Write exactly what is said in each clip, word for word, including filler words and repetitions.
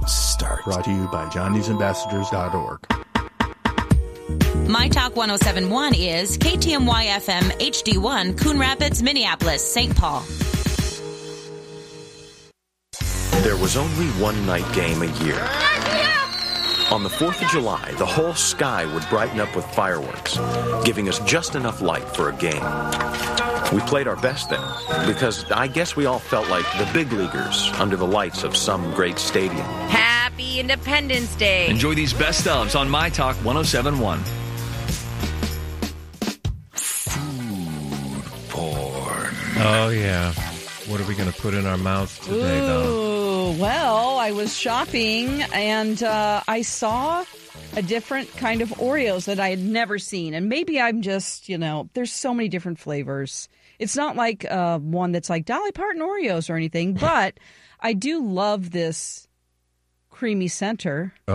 Don't start. Brought to you by Johnny's Ambassadors dot org. My Talk one oh seven point one is K T M Y F M H D one, Coon Rapids, Minneapolis, Saint Paul. There was only one night game a year. On the fourth of July, the whole sky would brighten up with fireworks, giving us just enough light for a game. We played our best then, because I guess we all felt like the big leaguers under the lights of some great stadium. Happy Independence Day. Enjoy these best ofs on My Talk one oh seven point one. Food porn. Oh, yeah. What are we going to put in our mouths today, though? Ooh, well, I was shopping and uh, I saw a different kind of Oreos that I had never seen. And maybe I'm just, you know, there's so many different flavors. It's not like uh, one that's like Dolly Parton Oreos or anything, but I do love this creamy center. Oh.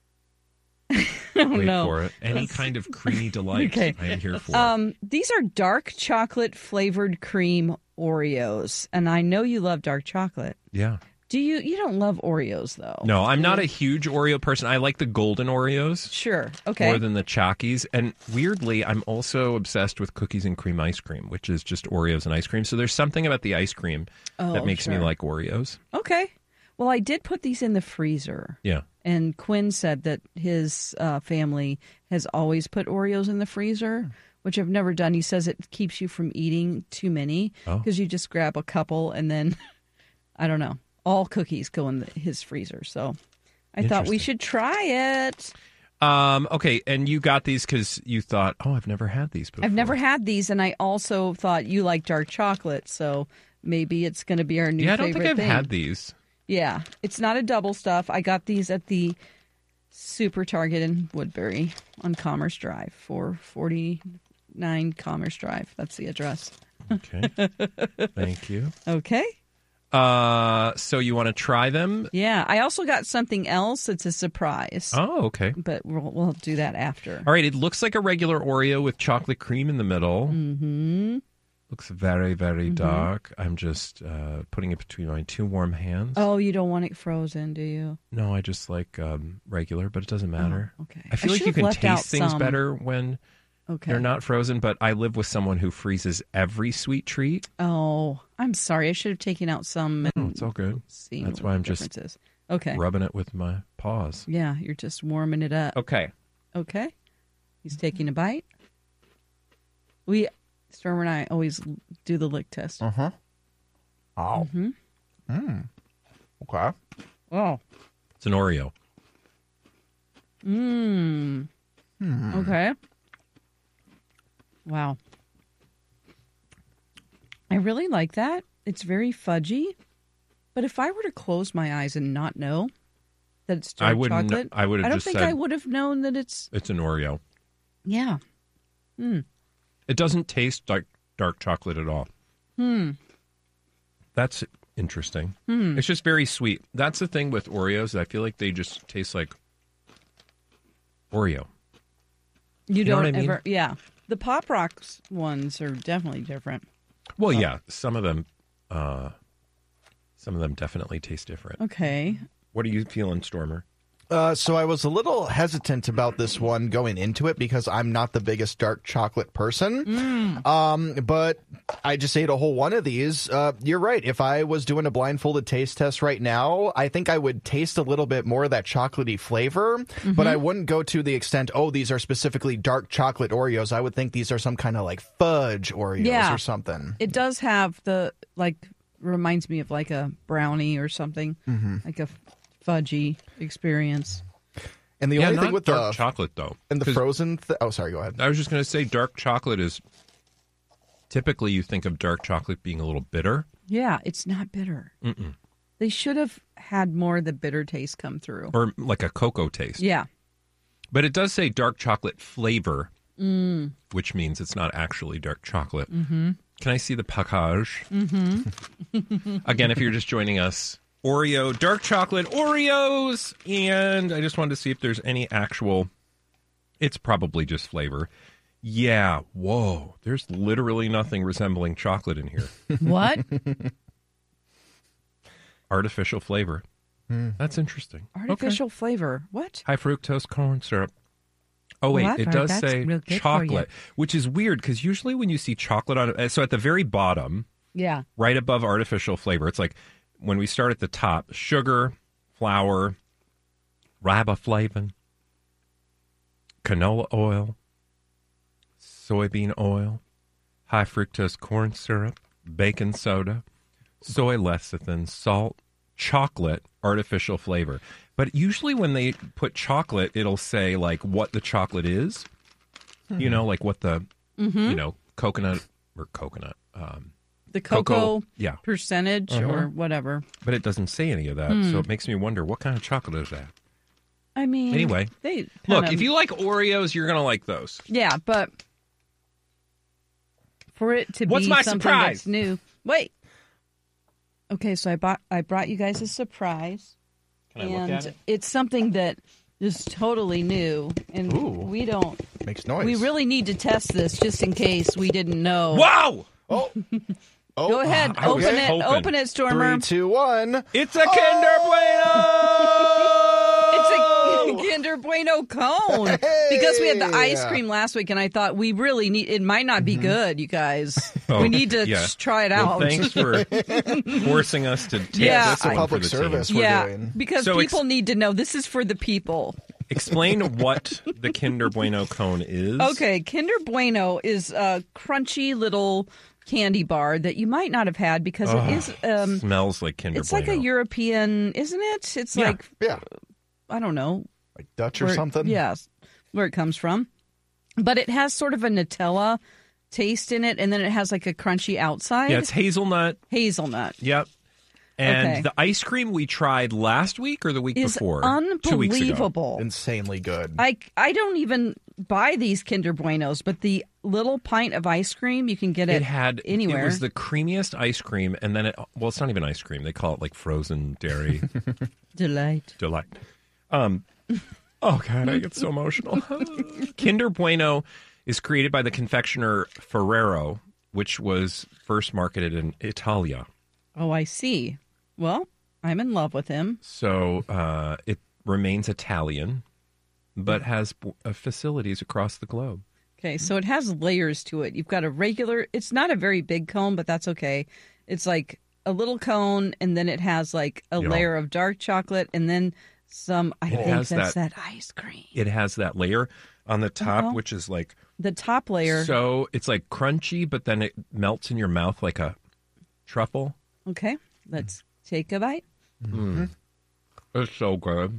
I don't Wait know. for it. Any kind of creamy delight, Okay. I am here for. Um, these are dark chocolate flavored cream Oreos, and I know you love dark chocolate. Yeah. Do you? You don't love Oreos, though. No, I'm not a huge Oreo person. I like the golden Oreos. Sure. Okay. More than the Chockies. And weirdly, I'm also obsessed with cookies and cream ice cream, which is just Oreos and ice cream. So there's something about the ice cream Oh, that makes me sure. like Oreos. Okay. Well, I did put these in the freezer. Yeah. And Quinn said that his uh, family has always put Oreos in the freezer, which I've never done. He says it keeps you from eating too many because Oh. you just grab a couple and then, I don't know, all cookies go in the, his freezer. So I thought we Interesting. should try it. Um, okay, and you got these because you thought, oh, I've never had these before. I've never had these, and I also thought you like dark chocolate, so maybe it's going to be our new Yeah, I don't favorite think I've thing. had these. Yeah, it's not a double stuff. I got these at the Super Target in Woodbury on Commerce Drive, four forty-nine Commerce Drive. That's the address. Okay. Thank you. Okay. Uh, so you want to try them? Yeah, I also got something else. It's a surprise. Oh, okay. But we'll, we'll do that after. All right, it looks like a regular Oreo with chocolate cream in the middle. Mm-hmm. Looks very, very Mhm. dark. I'm just uh, putting it between my two warm hands. Oh, you don't want it frozen, do you? No, I just like um, regular, but it doesn't matter. Oh, okay. I feel I like you should've can left out taste things some. better when Okay. they're not frozen, but I live with someone who freezes every sweet treat. Oh, I'm sorry. I should have taken out some. No, and it's all good. seen That's what why I'm the just difference is. Okay. rubbing it with my paws. Yeah, you're just warming it up. Okay. Okay. He's taking a bite. We, Storm and I always do the lick test. Uh huh. Oh. Mm-hmm. Mm. Okay. Oh. It's an Oreo. Mmm. Hmm. Okay. Wow. I really like that. It's very fudgy. But if I were to close my eyes and not know that it's dark I wouldn't. chocolate, I would have I don't just think said I would have known that it's. it's an Oreo. Yeah. Hmm. It doesn't taste like dark chocolate at all. Hmm. That's interesting. Hmm. It's just very sweet. That's the thing with Oreos. I feel like they just taste like Oreo. You, You know don't what I mean? ever. Yeah. The Pop Rocks ones are definitely different. Well, yeah, some of them, uh, some of them definitely taste different. Okay. What are you feeling, Stormer? Uh, so I was a little hesitant about this one going into it because I'm not the biggest dark chocolate person. Mm. Um, but I just ate a whole one of these. Uh, you're right. If I was doing a blindfolded taste test right now, I think I would taste a little bit more of that chocolatey flavor, Mm-hmm. but I wouldn't go to the extent, oh, these are specifically dark chocolate Oreos. I would think these are some kind of like fudge Oreos Yeah. or something. It does have the, like, reminds me of like a brownie or something, Mhm. like a fudgy experience. And the yeah, only not thing with dark the chocolate though, and the 'Cause frozen. Th- oh, sorry. Go ahead. I was just going to say, dark chocolate is typically you think of dark chocolate being a little bitter. Yeah, it's not bitter. Mm-mm. They should have had more of the bitter taste come through. Or like a cocoa taste. Yeah. But it does say dark chocolate flavor, Mm. which means it's not actually dark chocolate. Mm-hmm. Can I see the package? Mm-hmm. Again, if you're just joining us, Oreo, dark chocolate Oreos. And I just wanted to see if there's any actual, it's probably just flavor. Yeah, whoa, there's literally nothing resembling chocolate in here. What? Artificial flavor. That's interesting. Artificial flavor. What? High fructose corn syrup. Oh, wait, Well, I've it heard does that's say real good for you. chocolate, which is weird because usually when you see chocolate on it, so at the very bottom, Yeah. right above artificial flavor, it's like when we start at the top, sugar, flour, riboflavin, canola oil, soybean oil, high fructose corn syrup, baking soda, soy lecithin, salt, chocolate, artificial flavor. But usually when they put chocolate, it'll say like what the chocolate is, mm-hmm. you know, like what the, mm-hmm. you know, coconut or coconut, um, The cocoa, cocoa yeah. percentage uh-huh. or whatever. But it doesn't say any of that. Hmm. So it makes me wonder what kind of chocolate is that? I mean, Anyway, they look, kinda- if you like Oreos, you're going to like those. Yeah, but for it to What's be my something surprise? that's new. Wait. Okay, so I bought I brought you guys a surprise. Can I and look at it? It's something that is totally new and Ooh. we don't Makes noise. we really need to test this just in case we didn't know. Wow! Oh. Oh. Go ahead, I was open it, hoping. open it, Stormer. Three, two, one. It's a Kinder Bueno! It's a Kinder Bueno cone. Hey! Because we had the ice cream last week, and I thought we really need. It might not be good, you guys. Oh, we need to yeah. s- try it Well, out. thanks for forcing us to take Yeah, this I- one Public for the service. team. we're yeah, doing. because So ex- people need to know this is for the people. Explain what the Kinder Bueno cone is. Okay, Kinder Bueno is a crunchy little candy bar that you might not have had because Oh, it is. Um, smells like Kinder it's Bueno. like a European, isn't it? It's Yeah. like Yeah. I don't know. Like Dutch or where- something? Yes, where it comes from. But it has sort of a Nutella taste in it, and then it has like a crunchy outside. Yeah, it's hazelnut. hazelnut. Yep. And Okay. the ice cream we tried last week or the week Is before? Two weeks ago. unbelievable. Insanely good. I, I don't even buy these Kinder Buenos, but the little pint of ice cream, you can get it, It had anywhere. It was the creamiest ice cream, and then it. Well, it's not even ice cream. They call it like frozen dairy Delight. delight. Um. Oh God, I get so emotional. Kinder Bueno is created by the confectioner Ferrero, which was first marketed in Italia. Oh, I see. Well, I'm in love with him. So uh, it remains Italian, but has uh, facilities across the globe. Okay, so it has layers to it. You've got a regular, it's not a very big cone, but that's okay. It's like a little cone, and then it has like a Yeah. layer of dark chocolate, and then some, I It think has that's that- that, ice cream. It has that layer on the top, Uh-oh. which is like The top layer. so. It's like crunchy, but then it melts in your mouth like a truffle. Okay, let's take a bite. It's so good.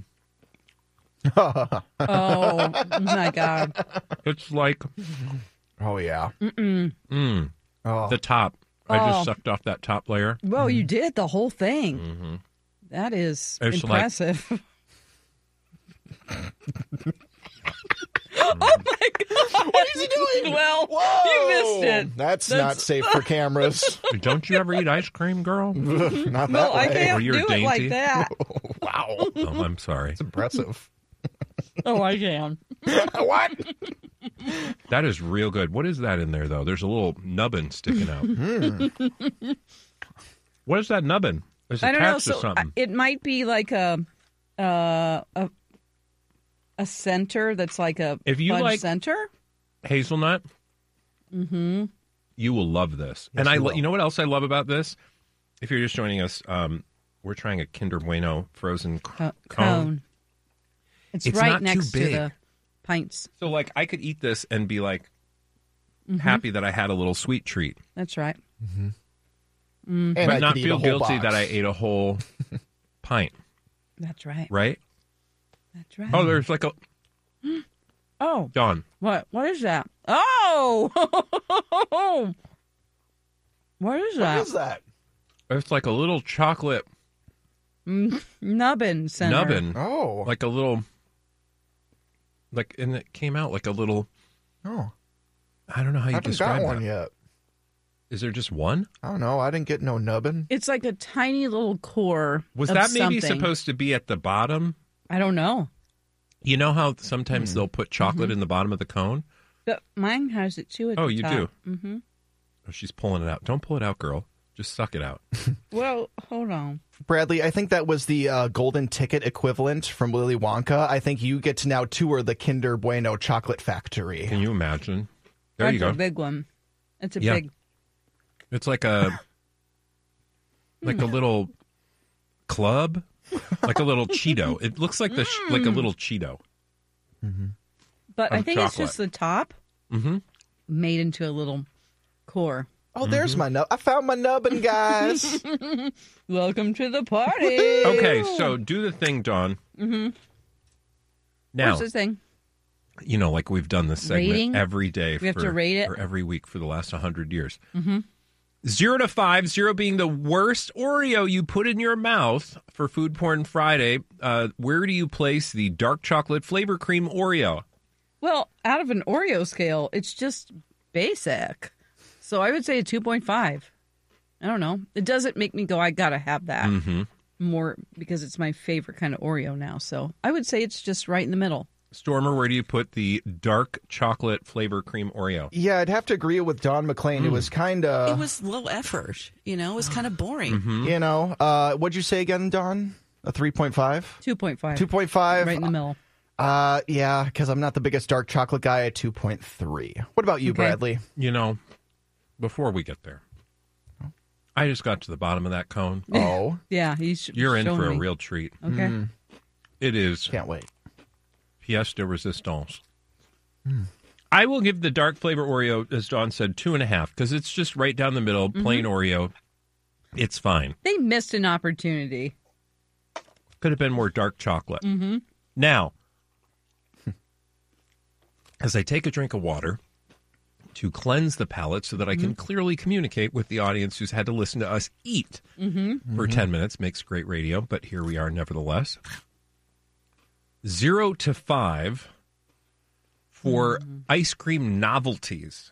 Oh, my God. It's like Oh, yeah. mm, Oh. the top. I Oh. just sucked off that top layer. Well, you did the whole thing. That is It's like- impressive. Oh my God! What is he doing? Well, you missed it. That's, not safe for cameras. Don't you ever eat ice cream, girl? Not that Well, I way. can't Or you're do it like dainty. that. Wow. Oh, I'm sorry. It's impressive. Oh, I can. What? That is real good. What is that in there, though? There's a little nubbin sticking out. What is that nubbin? It's I don't know. attached to So something. I- it might be like a uh, a a center that's like a If you fudge like- center. Hazelnut. Mm-hmm. You will love this. and I, you lo- will. you know what else I love about this? If you're just joining us, um, we're trying a Kinder Bueno frozen c- Co- cone. cone. It's, It's right not too next to big. the pints. So, like, I could eat this and be like Mm-hmm. happy that I had a little sweet treat, That's right. And but I not could eat a feel whole guilty box. that I ate a whole pint. That's right. Right? That's right. Oh, there's like a Oh, Dawn. what? What is that? Oh, what is What that? is that? It's like a little chocolate Nubbin center. nubbin, Oh. like a little, like, and it came out like a little. Oh. I don't know how I you haven't describe got one that. yet. Is there just one? I don't know. I didn't get no nubbin. It's like a tiny little core. Was of that maybe something. supposed to be at the bottom? I don't know. You know how sometimes they'll put chocolate Mm-hmm. in the bottom of the cone? But mine has it too. At Oh, the you top. do? Mm-hmm. Oh, she's pulling it out. Don't pull it out, girl. Just suck it out. Well, hold on. Bradley, I think that was the uh, golden ticket equivalent from Willy Wonka. I think you get to now tour the Kinder Bueno chocolate factory. Can you imagine? There That's you go. a big one. It's a Yeah. big. It's like a like a little club, like a little Cheeto. It looks like the sh- like a little Cheeto. But I Of think it's chocolate. just the top Mm-hmm. made into a little core. Oh, there's my nub. I found my nubbin, guys. Welcome to the party. Okay, so do the thing, Dawn. Mm-hmm. Now, What's this thing? you know, like we've done this segment Rating? every day We have for, to rate it? for every week for the last one hundred years. Mm-hmm. Zero to five, zero being the worst Oreo you put in your mouth for Food Porn Friday. Uh, where do you place the dark chocolate flavor cream Oreo? Well, out of an Oreo scale, it's just basic. So I would say a two point five. I don't know. It doesn't make me go, I got to have that Mm-hmm. more because it's my favorite kind of Oreo now. So I would say it's just right in the middle. Stormer, where do you put the dark chocolate flavor cream Oreo? Yeah, I'd have to agree with Don McLean. It was kind of, It was low effort. You know, it was kind of boring. Mm-hmm. you know, uh, what'd you say again, Don? A three point five? two point five. two point five? Right in the middle. Uh, yeah, because I'm not the biggest dark chocolate guy at two point three. What about you, Okay. Bradley? You know, before we get there, I just got to the bottom of that cone. Oh, Yeah, he's You're in showing for a me. real treat. Okay. It is can't wait. pièce de résistance. I will give the dark flavor Oreo, as Dawn said, two and a half because it's just right down the middle, plain Oreo. It's fine. They missed an opportunity. Could have been more dark chocolate. Mm-hmm. Now, as I take a drink of water to cleanse the palate so that I can clearly communicate with the audience who's had to listen to us eat for ten minutes, makes great radio, but here we are nevertheless. Zero to five for ice cream novelties.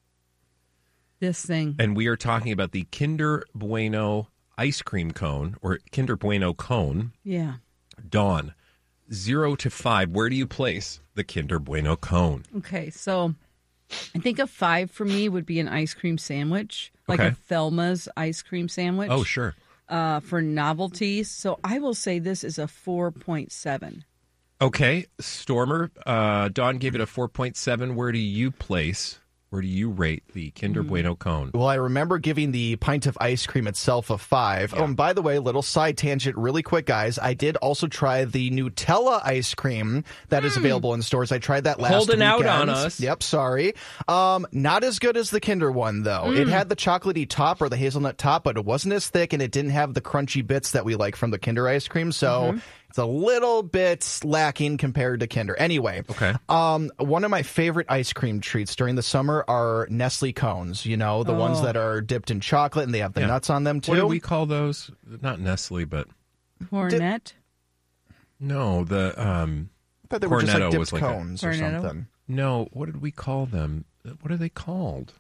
This thing. And we are talking about the Kinder Bueno ice cream cone or Kinder Bueno cone. Yeah. Dawn, zero to five. Where do you place the Kinder Bueno cone? Okay, so I think a five for me would be an ice cream sandwich, like Okay. a Thelma's ice cream sandwich. Oh, sure. Uh, for novelties. So I will say this is a four point seven. Okay, Stormer. Uh, Dawn gave it a four point seven. Where do you place, where do you rate the Kinder Bueno cone? Well, I remember giving the pint of ice cream itself a five. Oh, and by the way, little side tangent really quick, guys. I did also try the Nutella ice cream that is available in stores. I tried that last Holding out weekend. on us. Yep, sorry. Um, not as good as the Kinder one, though. It had the chocolatey top or the hazelnut top, but it wasn't as thick, and it didn't have the crunchy bits that we like from the Kinder ice cream. So it's a little bit lacking compared to Kinder. Anyway, Okay. um, one of my favorite ice cream treats during the summer are Nestle cones. You know, the ones Oh. that are dipped in chocolate and they have the Yeah. nuts on them too. What do we call those? Not Nestle, but Cornet. no, the um, I thought they were just like Cornetto dipped was like a- cones or Cornetto? something. no. What did we call them? What are they called?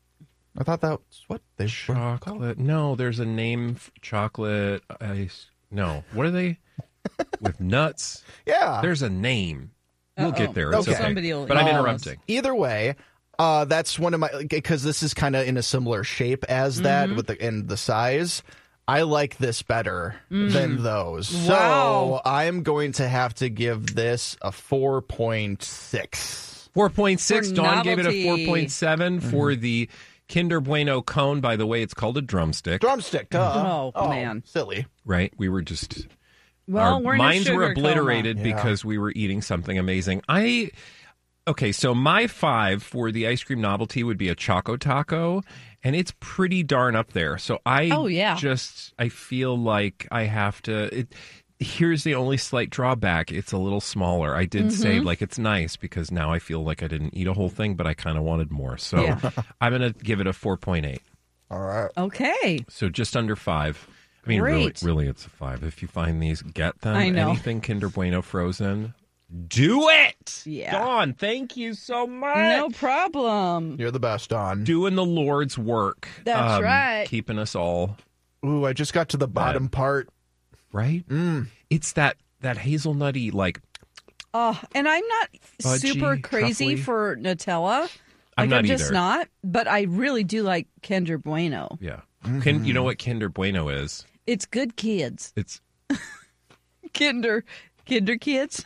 I thought that was what they were called. Chocolate. No, there's a name. f- Chocolate ice. No. What are they? With nuts. Yeah. There's a name. We'll Uh-oh. get there. It's Okay. okay. Somebody will But I'm email us. interrupting. Either way, uh, that's one of my because this is kind of in a similar shape as that with the and the size. I like this better than those. Wow. So I'm going to have to give this a four point six. four point six. For Dawn gave it a novelty. four point seven for the Kinder Bueno cone. By the way, it's called a drumstick, Drumstick, duh. Oh, man. Silly. right? We were just Well, our we're in a minds were sugar obliterated coma. Yeah. because we were eating something amazing. I okay, so my five for the ice cream novelty would be a Choco Taco, and it's pretty darn up there. So I Oh, yeah. just I feel like I have to. It, here's the only slight drawback: it's a little smaller. I did Mm-hmm. say like it's nice because now I feel like I cidn't eat a whole thing, but I kind of wanted more. So Yeah. I'm gonna give it a four point eight. All right. Okay. So just under five. I mean, really, Great. really, it's a five. If you find these, get them. I know. Anything Kinder Bueno frozen, do it. Yeah. Dawn, thank you so much. No problem. You're the best, Don. Doing the Lord's work. That's right. Keeping us all Ooh, I just got to the bottom part. right. Mm. It's that that hazelnutty like. Oh, and I'm not Fudgy, super crazy truffly. for Nutella. Like, I'm not just either. not, but I really do like Kinder Bueno. Yeah. Mm-hmm. Kin- you know what Kinder Bueno is? It's good kids. It's Kinder, Kinder kids.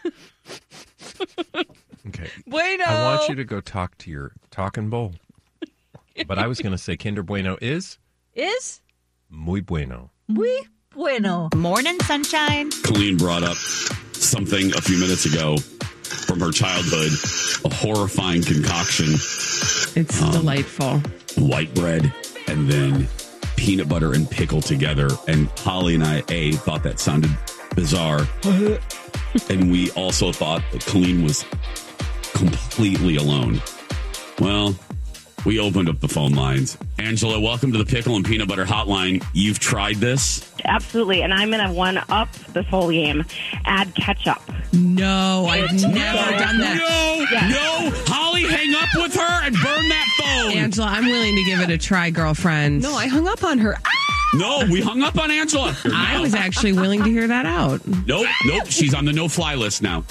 okay. Bueno. I want you to go talk to your talking bowl. But I was going to say Kinder Bueno is Is muy bueno. muy bueno. Morning sunshine. Colleen brought up something a few minutes ago from her childhood, a horrifying concoction. It's um, delightful. White bread and then peanut butter and pickle together. And Holly and I, A, thought that sounded bizarre. And we also thought that Colleen was completely alone. Well, we opened up the phone lines. Angela, welcome to the Pickle and Peanut Butter Hotline. You've tried this? Absolutely, and I'm going to one-up this whole game. Add ketchup. No, I've never done that. No, Yes. no. Holly, hang up with her and burn that phone. Angela, I'm willing to give it a try, girlfriend. No, I hung up on her. No, we hung up on Angela. I was actually willing to hear that out. Nope, nope. She's on the no-fly list now.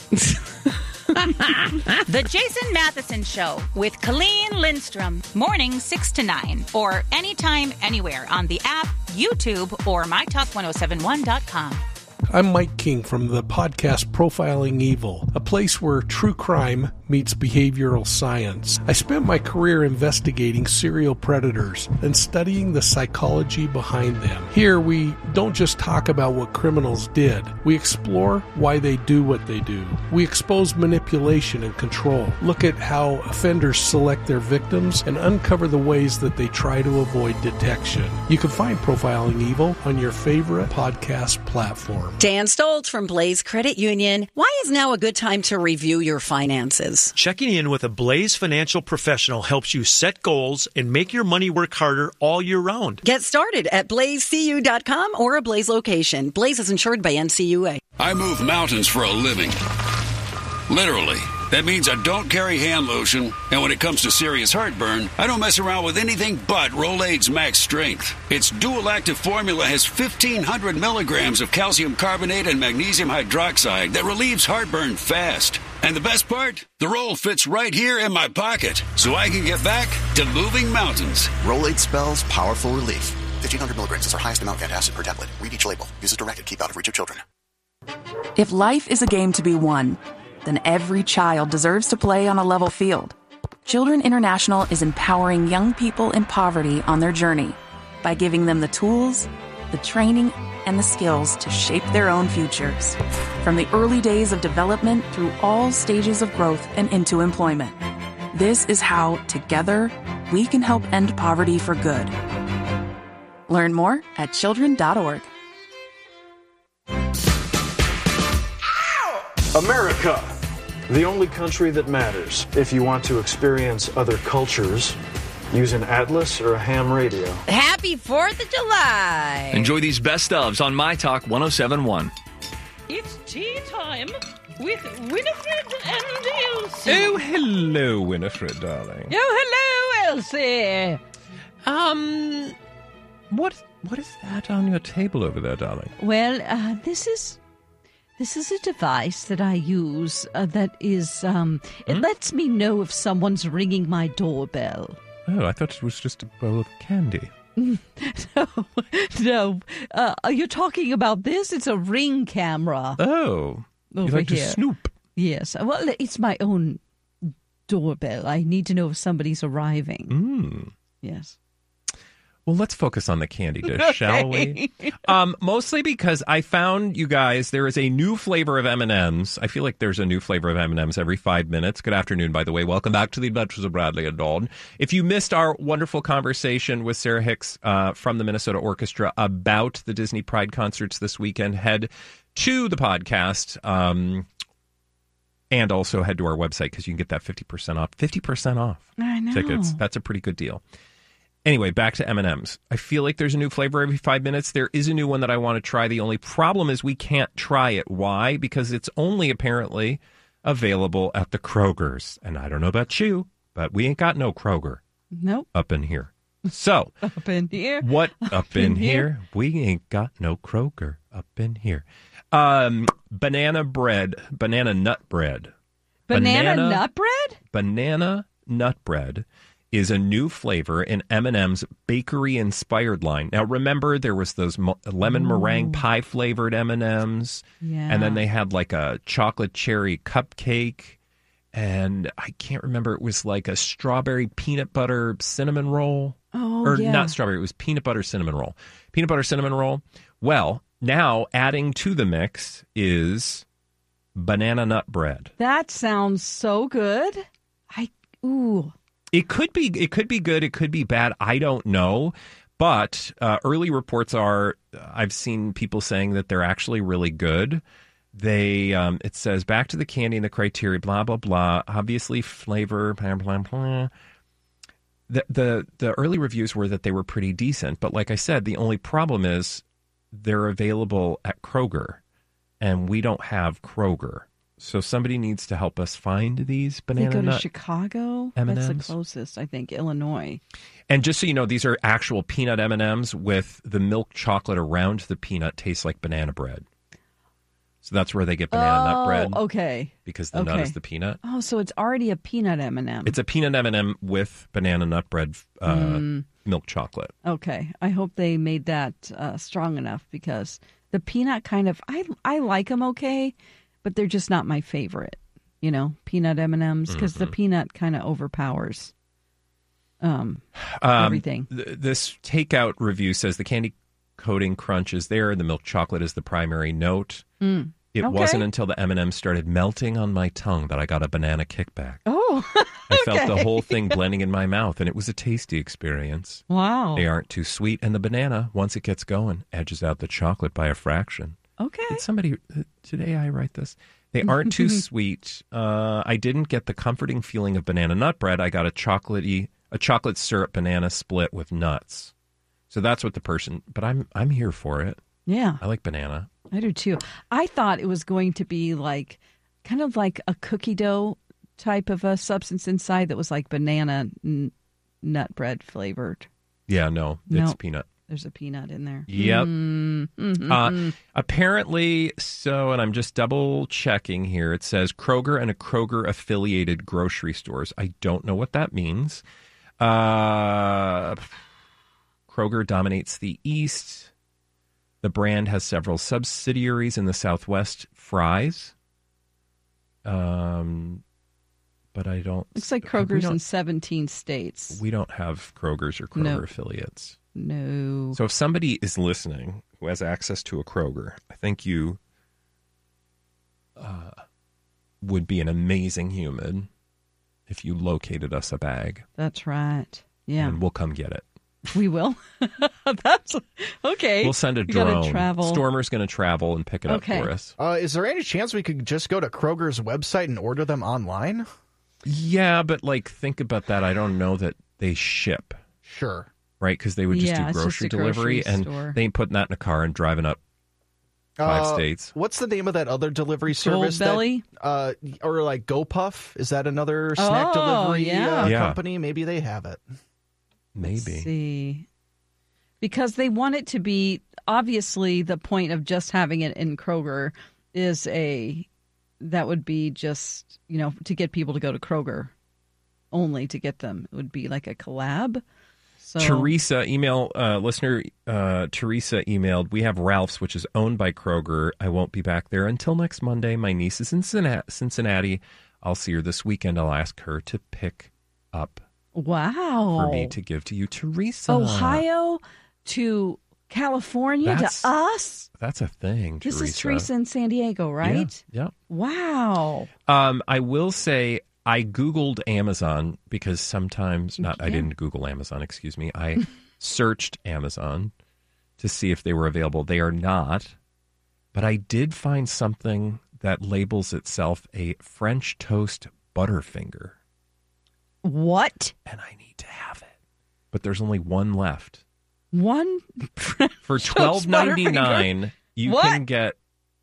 The Jason Matheson Show with Colleen Lindstrom. Mornings six to nine. Or anytime, anywhere on the app, YouTube, or my talk ten seventy-one dot com. I'm Mike King from the podcast Profiling Evil, a place where true crime meets behavioral science. I spent my career investigating serial predators and studying the psychology behind them. Here, we don't just talk about what criminals did. We explore why they do what they do. We expose manipulation and control, look at how offenders select their victims, and uncover the ways that they try to avoid detection. You can find Profiling Evil on your favorite podcast platform. Dan Stoltz from Blaze Credit Union. Why is now a good time to review your finances? Checking in with a Blaze financial professional helps you set goals and make your money work harder all year round. Get started at blaze c u dot com or a Blaze location. Blaze is insured by N C U A. I move mountains for a living. Literally. That means I don't carry hand lotion, and when it comes to serious heartburn, I don't mess around with anything but Rolaids Max Strength. Its dual-active formula has fifteen hundred milligrams of calcium carbonate and magnesium hydroxide that relieves heartburn fast. And the best part? The roll fits right here in my pocket, so I can get back to moving mountains. Rolaids spells powerful relief. fifteen hundred milligrams is our highest amount of antacid per tablet. Read each label. Use as directed. Keep out of reach of children. If life is a game to be won, then every child deserves to play on a level field. Children International is empowering young people in poverty on their journey by giving them the tools, the training, and the skills to shape their own futures. From the early days of development through all stages of growth and into employment. This is how, together, we can help end poverty for good. Learn more at children dot org. America, the only country that matters. If you want to experience other cultures, use an atlas or a ham radio. Happy fourth of July. Enjoy these best ofs on My Talk ten seventy-one. It's tea time with Winifred and Elsie. Oh, hello, Winifred, darling. Oh, hello, Elsie. Um, what what is that on your table over there, darling? Well, uh, this is... This is a device that I use uh, that is, um, it Hmm? lets me know if someone's ringing my doorbell. Oh, I thought it was just a bowl of candy. no, no. Uh, are you talking about this? It's a Ring camera. Oh, you over like to here. snoop? Yes. Well, it's my own doorbell. I need to know if somebody's arriving. Mm. Yes. Well, let's focus on the candy dish, shall we? Um, mostly because I found, you guys, there is a new flavor of M and M's. I feel like there's a new flavor of M and M's every five minutes. Good afternoon, by the way. Welcome back to the Adventures of Bradley and Dalton. If you missed our wonderful conversation with Sarah Hicks uh, from the Minnesota Orchestra about the Disney Pride concerts this weekend, head to the podcast um, and also head to our website because you can get that fifty percent off. fifty percent off I know. tickets. That's a pretty good deal. Anyway, back to M and M's. I feel like there's a new flavor every five minutes. There is a new one that I want to try. The only problem is we can't try it. Why? Because it's only apparently available at the Kroger's. And I don't know about you, but we ain't got no Kroger Nope. up in here. So, Up in here. what up, in, here? We ain't got no Kroger up in here. Um, banana bread, banana nut bread. Banana, nut bread? Banana nut bread is a new flavor in M and M's bakery-inspired line. Now, remember, there was those mo- lemon meringue pie-flavored M and M's, Yeah. and then they had like a chocolate cherry cupcake, and I can't remember, it was like a strawberry peanut butter cinnamon roll. Oh, or yeah. not strawberry, it was peanut butter cinnamon roll. Peanut butter cinnamon roll. Well, now adding to the mix is banana nut bread. That sounds so good. I ooh. It could be it could be good, it could be bad. I don't know. But uh, early reports are I've seen people saying that they're actually really good. They um, it says back to the candy and the criteria, blah blah blah. Obviously flavor, blah blah blah. The, the the early reviews were that they were pretty decent, but like I said, the only problem is they're available at Kroger, and we don't have Kroger. So somebody needs to help us find these banana They go to nut Chicago. M and M's. That's the closest, I think. Illinois. And just so you know, these are actual peanut M and M's with the milk chocolate around the peanut tastes like banana bread. So that's where they get banana oh, nut bread. Okay. Because the okay. nut is the peanut. Oh, so it's already a peanut M and M. It's a peanut M and M with banana nut bread uh, Mm. milk chocolate. Okay. I hope they made that uh, strong enough because the peanut kind of I I like them okay, but they're just not my favorite. You know, peanut M and M's because Mm-hmm. the peanut kind of overpowers um, Um, everything. th- this takeout review says the candy coating crunch is there. The milk chocolate is the primary note. Mm. It Okay. wasn't until the M and M's started melting on my tongue that I got a banana kickback. Oh, I felt the okay. whole thing blending in my mouth, and it was a tasty experience. Wow. They aren't too sweet, and the banana, once it gets going, edges out the chocolate by a fraction. Okay. Did somebody, today I write this? They aren't too sweet. Uh, I didn't get the comforting feeling of banana nut bread. I got a chocolatey, a chocolate syrup banana split with nuts. So that's what the person, but I'm I'm here for it. Yeah. I like banana. I do too. I thought it was going to be like kind of like a cookie dough type of a substance inside that was like banana n- nut bread flavored. Yeah, no, it's No. peanut. There's a peanut in there. Yep. Mm, mhm, Uh, mm. apparently, so, and I'm just double checking here. It says Kroger and a Kroger affiliated grocery stores. I don't know what that means. Uh, Kroger dominates the East. The brand has several subsidiaries in the Southwest. Fry's. Um, but I don't. Looks like we Kroger's don't- in seventeen states. We don't have Kroger's or Kroger No. affiliates. No. So if somebody is listening who has access to a Kroger, I think you uh, would be an amazing human if you located us a bag. That's right. Yeah. And we'll come get it. We will. That's okay. We'll send a You gotta drone. travel. Stormer's going to travel and pick it Okay. up for us. Uh, is there any chance we could just go to Kroger's website and order them online? Yeah, but like think about that. I don't know that they ship. Sure. Right? Because they would just Yeah, do it's just grocery a delivery, grocery and store. they ain't putting that in a car and driving up five Uh, states. What's the name of that other delivery service? Goldbelly? That, uh, or like GoPuff? Is that another snack Oh, delivery yeah. uh, Yeah. company? Maybe they have it. Maybe. Let's see. Because they want it to be, obviously, the point of just having it in Kroger is a, that would be just, you know, to get people to go to Kroger only to get them. It would be like a collab. So, Teresa, email uh, listener uh, Teresa emailed, we have Ralph's, which is owned by Kroger. I won't be back there until next Monday. My niece is in Cincinnati. Cincinnati. I'll see her this weekend. I'll ask her to pick up wow. for me to give to you, Teresa. Ohio to California That's- to us? That's a thing, This Teresa. is Teresa in San Diego, right? Yeah. Wow. Um, I will say I Googled Amazon because sometimes, not I didn't Google Amazon, excuse me. I searched Amazon to see if they were available. They are not. But I did find something that labels itself a French toast Butterfinger. What? And I need to have it. But there's only one left. One For Toast twelve ninety Butterfinger? nine, you What? can get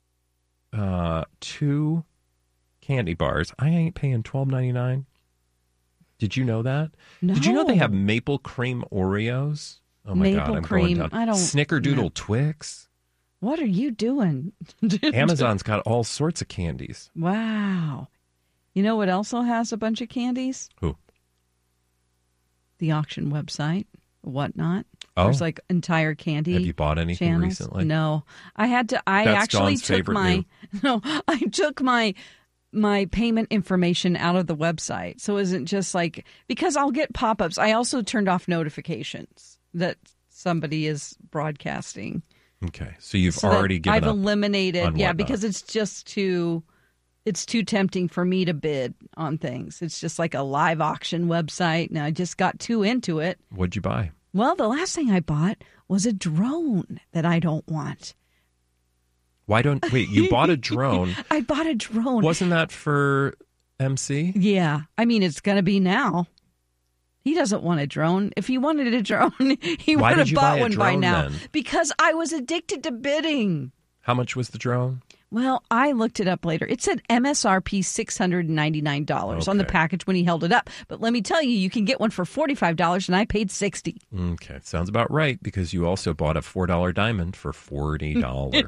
uh, two candy bars. I ain't paying twelve ninety nine. Did you know that? Did you know they No. have maple cream Oreos? Oh my Maple god, I'm cream, going down. I don't- Snickerdoodle no. Twix. What are you doing? Amazon's got all sorts of candies. Wow. You know what also has a bunch of candies? Who? the auction website, whatnot. Oh. There's like entire candy. Have you bought anything channels. recently? No, I had to. I That's actually Dawn's took favorite my move. no. I took my my payment information out of the website, so it isn't just like because I'll get pop ups. I also turned off notifications that somebody is broadcasting. Okay, so you've So that already given I've up eliminated, on yeah, whatnot. because it's just too, it's too tempting for me to bid on things. It's just like a live auction website, and I just got too into it. What'd you buy? Well, the last thing I bought was a drone that I don't want. Why don't wait? You bought a drone. I bought a drone. Wasn't that for M C? Yeah, I mean it's going to be now. He doesn't want a drone. If he wanted a drone, he Why would did have you bought buy a one by drone, now. then? Because I was addicted to bidding. How much was the drone? Well, I looked it up later. It said M S R P six hundred ninety-nine dollars on the Okay. package when he held it up. But let me tell you, you can get one for forty-five dollars, and I paid sixty dollars. Okay, sounds about right because you also bought a four dollar diamond for forty dollars.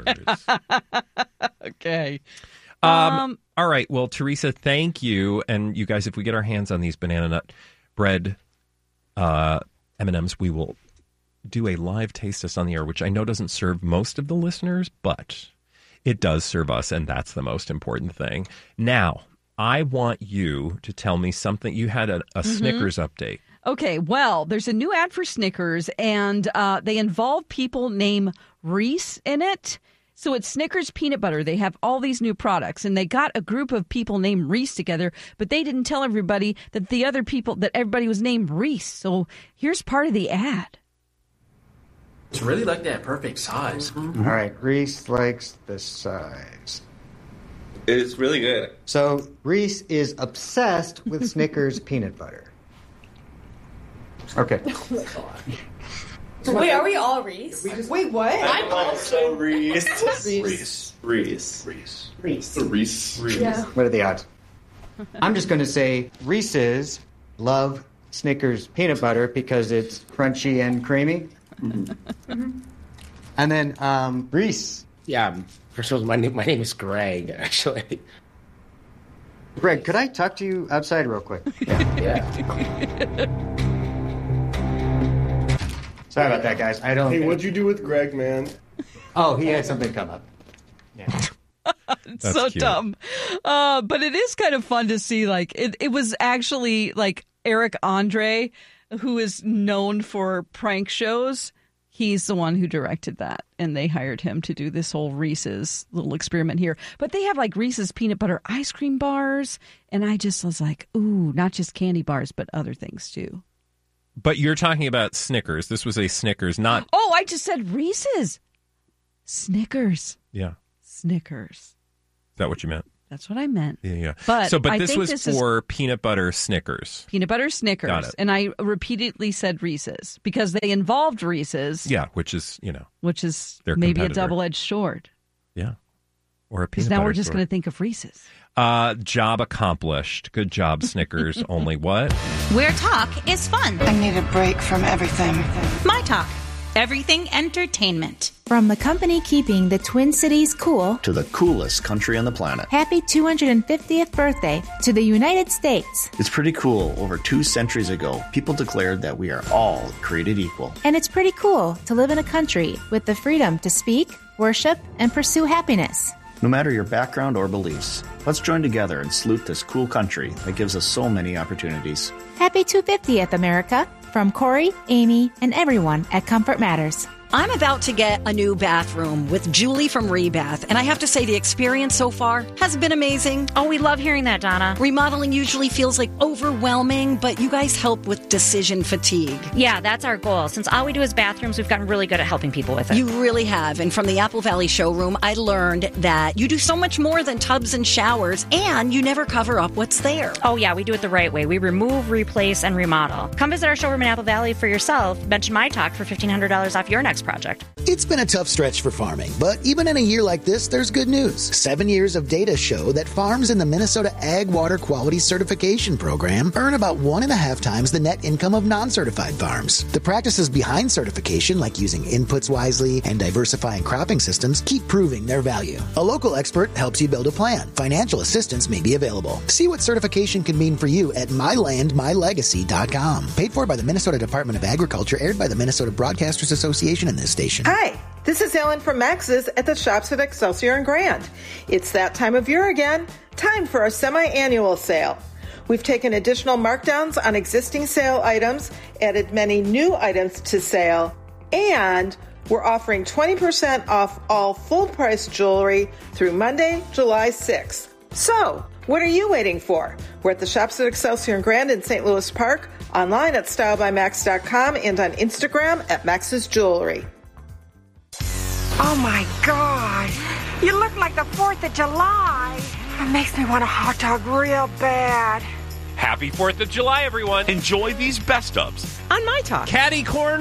Okay. Um, Um, all right. Well, Teresa, thank you. And you guys, if we get our hands on these banana nut bread uh, M and M's, we will do a live taste test on the air, which I know doesn't serve most of the listeners, but it does serve us, and that's the most important thing. Now, I want you to tell me something. You had a, a Mhm. Snickers update. Okay, well, there's a new ad for Snickers, and uh, they involve people named Reese in it. So it's Snickers peanut butter. They have all these new products, and they got a group of people named Reese together, but they didn't tell everybody that the other people, that everybody was named Reese. So here's part of the ad. It's really like that perfect size. All right, Reese likes the size. It's really good. So Reese is obsessed with Snickers peanut butter. Okay. Wait, are we all Reese? Wait, what? I'm also Reese. Reese. Reese. Reese. Reese. Reese. Reese. Yeah. What are the odds? I'm just going to say Reese's love Snickers peanut butter because it's crunchy and creamy. And then um, Reese. Yeah, first of all, my name, my name is Greg, actually. Greg, could I talk to you outside real quick? Yeah. Sorry about that, guys. I don't. Hey, what'd you do with Greg, man? Oh, he had something come up. It's That's so cute. dumb. Uh, but it is kind of fun to see, like, it, it was actually, like, Eric Andre, who is known for prank shows. He's the one who directed that, and they hired him to do this whole Reese's little experiment here. But they have, like, Reese's peanut butter ice cream bars, and I just was like, ooh, not just candy bars, but other things, too. But you're talking about Snickers. This was a Snickers, not... Oh, I just said Reese's. Snickers. Yeah. Snickers. Is that what you meant? That's what I meant. Yeah, yeah. But so, but I this think was this is- for peanut butter Snickers. Peanut butter Snickers. Got it. And I repeatedly said Reese's because they involved Reese's, Yeah, which is, you know, which is Their maybe a competitor. double-edged sword. yeah. Or a Because peanut now butter we're just store. going to think of Reese's. Uh, job accomplished. Good job, Snickers. Only what? Where talk is fun. I need a break from everything. My Talk. Everything entertainment. From the company keeping the Twin Cities cool To the coolest country on the planet. happy two hundred fiftieth birthday to the United States. It's pretty cool. Over two centuries ago, people declared that we are all created equal. And it's pretty cool to live in a country with the freedom to speak, worship, and pursue happiness. No matter your background or beliefs, let's join together and salute this cool country that gives us so many opportunities. Happy two hundred fiftieth, America, from Corey, Amy, and everyone at Comfort Matters. I'm about to get a new bathroom with Julie from Rebath, and I have to say the experience so far has been amazing. Oh, we love hearing that, Donna. Remodeling usually feels like overwhelming, but you guys help with decision fatigue. Yeah, that's our goal. Since all we do is bathrooms, we've gotten really good at helping people with it. You really have. And from the Apple Valley showroom, I learned that you do so much more than tubs and showers, and you never cover up what's there. Oh, yeah, we do it the right way. We remove, replace, and remodel. Come visit our showroom in Apple Valley for yourself. Mention My Talk for fifteen hundred dollars off your next next project. It's been a tough stretch for farming, but even in a year like this, there's good news. Seven years of data show that farms in the Minnesota Ag Water Quality Certification Program earn about one and a half times the net income of non-certified farms. The practices behind certification, like using inputs wisely and diversifying cropping systems, keep proving their value. A local expert helps you build a plan. Financial assistance may be available. See what certification can mean for you at my land my legacy dot com. Paid for by the Minnesota Department of Agriculture, aired by the Minnesota Broadcasters Association and this station. Hi, this is Ellen from Max's at the shops at Excelsior and Grand. It's that time of year again. Time for our semi-annual sale. We've taken additional markdowns on existing sale items, added many new items to sale, and we're offering twenty percent off all full-price jewelry through Monday, July sixth. So, what are you waiting for? We're at the shops at Excelsior and Grand in Saint Louis Park, online at style by max dot com, and on Instagram at Max's Jewelry. Oh my God, you look like the fourth of July. It makes me want a hot dog real bad. Happy fourth of July, everyone. Enjoy these best ofs On My Talk. Catty corn